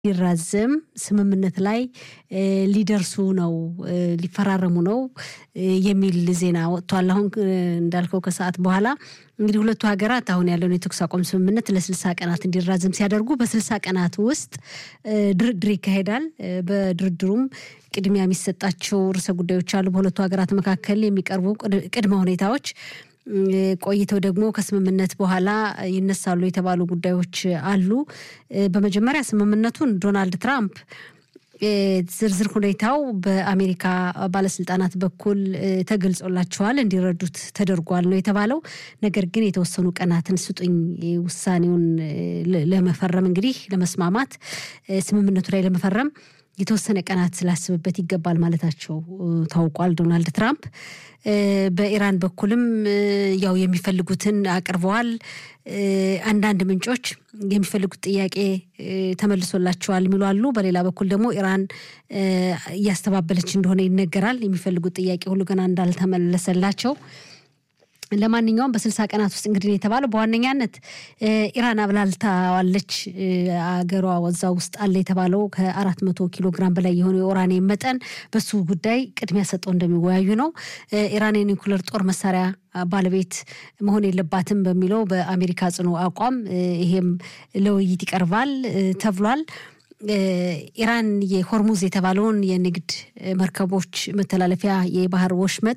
ይራዘም ስምምነት ላይ ሊደርሱ ነው ሊፈራረሙ ነው የሚል ዜና ወጥቷል። አሁን እንዳልከው ከሰዓት በኋላ እንግዲህ ሁለቱ ሀገራት አሁን ያለውን የተኩስ አቁም ስምምነት ለ60 ቀናት እንዲራዘም ሲያደርጉ በ60 ቀናት ውስጥ ድርድር ይካሄዳል። በድርድሩም ቅድሚያ የሚሰጣቸው ርዕሰ ጉዳዮች አሉ። በሁለቱ ሀገራት መካከል የሚቀርቡ ቅድመ ሁኔታዎች ቆይተው ደግሞ ከስምምነት በኋላ ይነሳሉ የተባሉ ጉዳዮች አሉ። በመጀመሪያ ስምምነቱን ዶናልድ ትራምፕ ዝርዝር ሁኔታው በአሜሪካ ባለስልጣናት በኩል ተገልጾላቸዋል እንዲረዱት ተደርጓል ነው የተባለው። ነገር ግን የተወሰኑ ቀናትን ስጡኝ ውሳኔውን ለመፈረም እንግዲህ ለመስማማት ስምምነቱ ላይ ለመፈረም የተወሰነ ቀናት ስላስብበት ይገባል ማለታቸው ታውቋል። ዶናልድ ትራምፕ በኢራን በኩልም ያው የሚፈልጉትን አቅርበዋል። አንዳንድ ምንጮች የሚፈልጉት ጥያቄ ተመልሶላቸዋል የሚሉ አሉ። በሌላ በኩል ደግሞ ኢራን እያስተባበለች እንደሆነ ይነገራል። የሚፈልጉት ጥያቄ ሁሉ ገና እንዳልተመለሰላቸው ለማንኛውም በ60 ቀናት ውስጥ እንግዲህ የተባለው በዋነኛነት ኢራን አብላልታዋለች አገሯ ወዛ ውስጥ አለ የተባለው ከ400 ኪሎ ግራም በላይ የሆነ የኡራኒየም መጠን በሱ ጉዳይ ቅድሚያ ሰጠው እንደሚወያዩ ነው። ኢራን የኒውክሌር ጦር መሳሪያ ባለቤት መሆን የለባትም በሚለው በአሜሪካ ጽኑ አቋም ይሄም ለውይይት ይቀርባል ተብሏል። ኢራን የሆርሙዝ የተባለውን የንግድ መርከቦች መተላለፊያ የባህር ወሽመጥ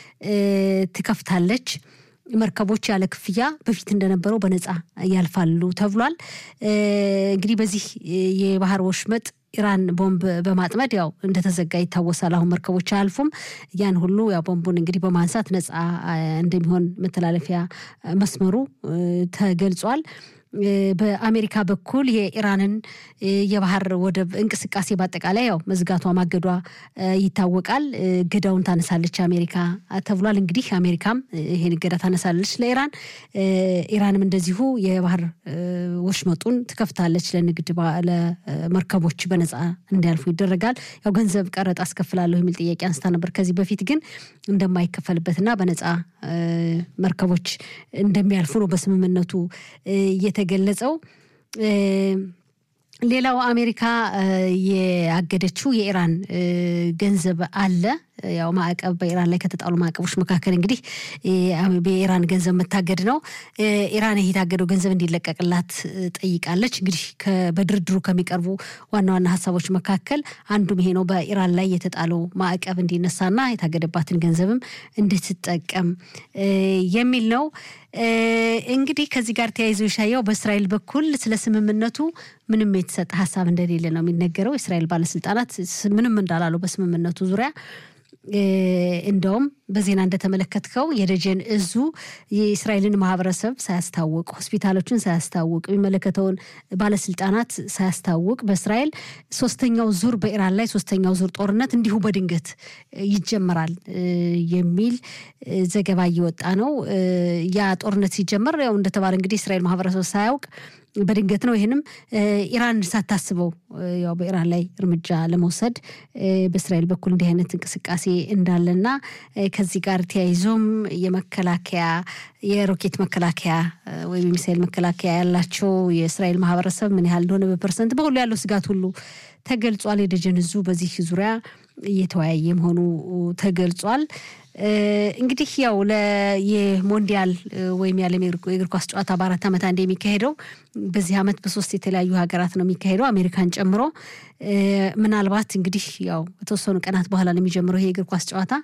ትከፍታለች። መርከቦች ያለ ክፍያ በፊት እንደነበረው በነፃ ያልፋሉ ተብሏል። እንግዲህ በዚህ የባህር ወሽመጥ ኢራን ቦምብ በማጥመድ ያው እንደተዘጋ ይታወሳል። አሁን መርከቦች አልፎም ያን ሁሉ ያው ቦምቡን እንግዲህ በማንሳት ነፃ እንደሚሆን መተላለፊያ መስመሩ ተገልጿል። በአሜሪካ በኩል የኢራንን የባህር ወደብ እንቅስቃሴ በአጠቃላይ ያው መዝጋቷ ማገዷ ይታወቃል። ገዳውን ታነሳለች አሜሪካ ተብሏል። እንግዲህ አሜሪካም ይሄን ገዳ ታነሳለች ለኢራን። ኢራንም እንደዚሁ የባህር ወሽመጡን ትከፍታለች ለንግድ ለመርከቦች በነፃ እንዲያልፉ ይደረጋል። ያው ገንዘብ ቀረጥ አስከፍላለሁ የሚል ጥያቄ አንስታ ነበር ከዚህ በፊት ግን እንደማይከፈልበትና በነፃ መርከቦች እንደሚያልፉ ነው በስምምነቱ የተገለጸው። ሌላው አሜሪካ ያገደችው የኢራን ገንዘብ አለ። ያው ማዕቀብ በኢራን ላይ ከተጣሉ ማዕቀቦች መካከል እንግዲህ በኢራን ገንዘብ መታገድ ነው። ኢራን የታገደው ገንዘብ እንዲለቀቅላት ጠይቃለች። እንግዲህ በድርድሩ ከሚቀርቡ ዋና ዋና ሀሳቦች መካከል አንዱም ይሄ ነው። በኢራን ላይ የተጣለው ማዕቀብ እንዲነሳና የታገደባትን ገንዘብም እንድትጠቀም የሚል ነው። እንግዲህ ከዚህ ጋር ተያይዞ ይሻያው በእስራኤል በኩል ስለ ስምምነቱ ምንም የተሰጠ ሀሳብ እንደሌለ ነው የሚነገረው። እስራኤል ባለስልጣናት ምንም እንዳላሉ በስምምነቱ ዙሪያ እንደውም በዜና እንደተመለከተው የደጀን እዙ የእስራኤልን ማህበረሰብ ሳያስታውቅ ሆስፒታሎችን ሳያስታውቅ የሚመለከተውን ባለስልጣናት ሳያስታውቅ በእስራኤል ሶስተኛው ዙር በኢራን ላይ ሶስተኛው ዙር ጦርነት እንዲሁ በድንገት ይጀመራል የሚል ዘገባ እየወጣ ነው። ያ ጦርነት ሲጀመር ያው እንደተባለ እንግዲህ እስራኤል ማህበረሰብ ሳያውቅ በድንገት ነው። ይሄንም ኢራን ሳታስበው ያው በኢራን ላይ እርምጃ ለመውሰድ በእስራኤል በኩል እንዲህ አይነት እንቅስቃሴ እንዳለና ከዚህ ጋር ተያይዞም የመከላከያ የሮኬት መከላከያ ወይም ሚሳኤል መከላከያ ያላቸው የእስራኤል ማህበረሰብ ምን ያህል እንደሆነ በፐርሰንት በሁሉ ያለው ስጋት ሁሉ ተገልጿል። የደጀን እዙ በዚህ ዙሪያ እየተወያየ መሆኑ ተገልጿል። እንግዲህ ያው የሞንዲያል ወይም የዓለም የእግር ኳስ ጨዋታ በአራት ዓመት አንዴ የሚካሄደው በዚህ ዓመት በሶስት የተለያዩ ሀገራት ነው የሚካሄደው አሜሪካን ጨምሮ። ምናልባት እንግዲህ ያው በተወሰኑ ቀናት በኋላ ነው የሚጀምረው ይሄ የእግር ኳስ ጨዋታ።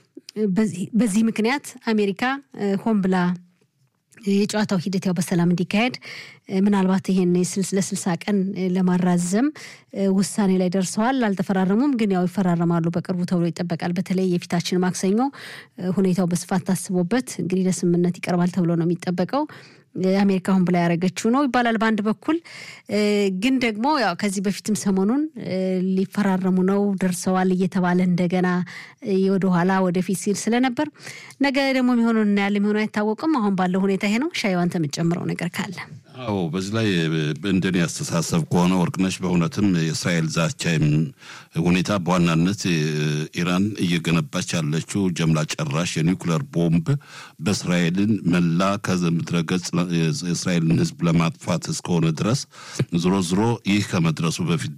በዚህ ምክንያት አሜሪካ ሆን ብላ የጨዋታው ሂደት ያው በሰላም እንዲካሄድ ምናልባት ይሄን ለ60 ቀን ለማራዘም ውሳኔ ላይ ደርሰዋል። አልተፈራረሙም ግን ያው ይፈራረማሉ በቅርቡ ተብሎ ይጠበቃል። በተለይ የፊታችን ማክሰኞ ሁኔታው በስፋት ታስቦበት እንግዲህ ለስምምነት ይቀርባል ተብሎ ነው የሚጠበቀው። አሜሪካ አሁን ብላ ያረጋችው ነው ይባላል በአንድ በኩል። ግን ደግሞ ያው ከዚህ በፊትም ሰሞኑን ሊፈራረሙ ነው ደርሰዋል እየተባለ እንደገና ወደ ኋላ ወደፊት ሲል ስለነበር ነገ ደግሞ የሚሆነው እና ያለ የሚሆነው አይታወቅም። አሁን ባለው ሁኔታ ይሄ ነው። ሻይዋን ተመጨምረው ነገር ካለ አዎ በዚህ ላይ እንደኔ ያስተሳሰብ ከሆነ ወርቅነሽ በእውነትም የእስራኤል ዛቻም ሁኔታ በዋናነት ኢራን እየገነባች ያለችው ጀምላ ጨራሽ የኒውክሌር ቦምብ በእስራኤልን መላ ከምድረ ገጽ የእስራኤልን ህዝብ ለማጥፋት እስከሆነ ድረስ ዝሮ ይህ ከመድረሱ በፊት